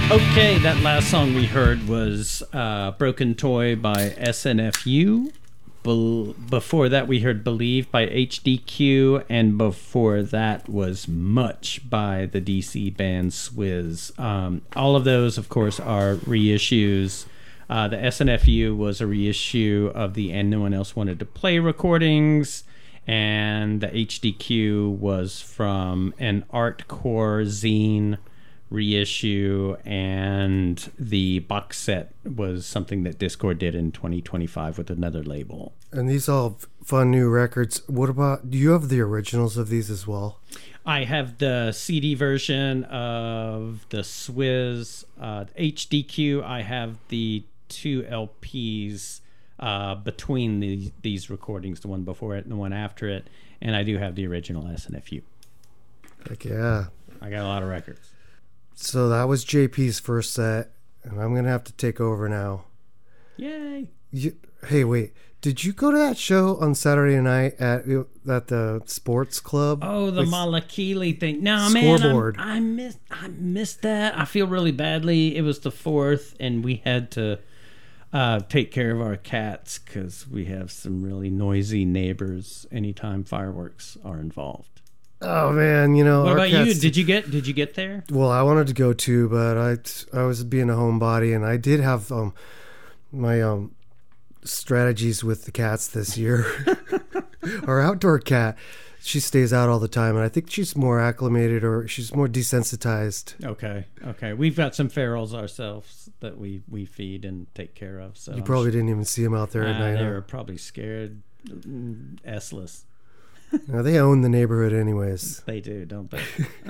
Okay, that last song we heard was Broken Toy by SNFU. Before that, we heard Believe by HDQ, and before that was Much by the DC band Swizz. All of those, of course, are reissues. The SNFU was a reissue of the And No One Else Wanted to Play recordings, and the HDQ was from an Artcore zine reissue, and the box set was something that Discord did in 2025 with another label. And these all fun new records. What about, do you have the originals of these as well? I have the CD version of the Swizz HDQ. I have the 2 LPs between these recordings, the one before it and the one after it, and I do have the original SNFU. Heck yeah. I got a lot of records. So that was JP's first set, and I'm going to have to take over now. Yay. Hey, wait. Did you go to that show on Saturday night at the sports club? Oh, the Malakili thing. No, Scoreboard. man, I missed that. I feel really badly. It was the 4th, and we had to take care of our cats because we have some really noisy neighbors anytime fireworks are involved. Oh man, you know. What about you? Did you get there? Well, I wanted to go too, but I was being a homebody, and I did have my strategies with the cats this year. Our outdoor cat, she stays out all the time, and I think she's more acclimated, or she's more desensitized. Okay. We've got some ferals ourselves that we feed and take care of. So you probably didn't even see them out there at night. They were probably scared, S-less. No, they own the neighborhood anyways. They do, don't they?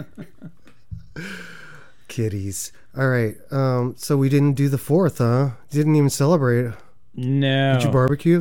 Kitties. All right. So we didn't do the 4th, huh? Didn't even celebrate. No. Did you barbecue?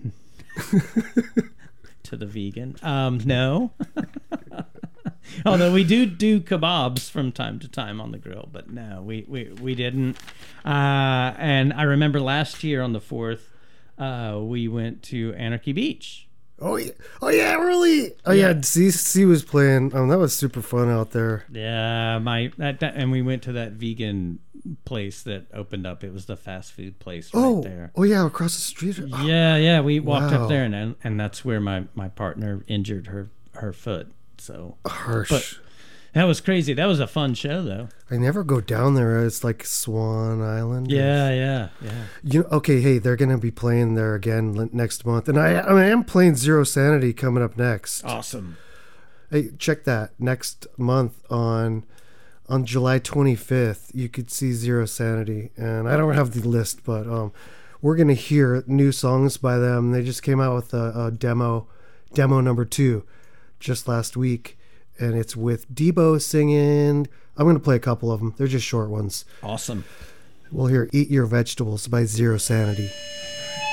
To the vegan? No. Although we do kebabs from time to time on the grill, but no, we didn't. And I remember last year on the 4th, we went to Anarchy Beach. Oh yeah, really? Oh yeah, C was playing. That was super fun out there. Yeah, and we went to that vegan place that opened up. It was the fast food place right there. Oh yeah, across the street. Yeah. We walked up there, and that's where my partner injured her foot. So harsh. But that was crazy. That was a fun show, though. I never go down there. It's like Swan Island. Yeah. You know, okay, hey, they're gonna be playing there again next month, and I am playing Zero Sanity coming up next. Awesome. Hey, check that next month on July 25th. You could see Zero Sanity, and I don't have the list, but we're gonna hear new songs by them. They just came out with a demo number 2 just last week. And it's with Debo singing. I'm going to play a couple of them. They're just short ones. Awesome. We'll hear Eat Your Vegetables by Zero Sanity.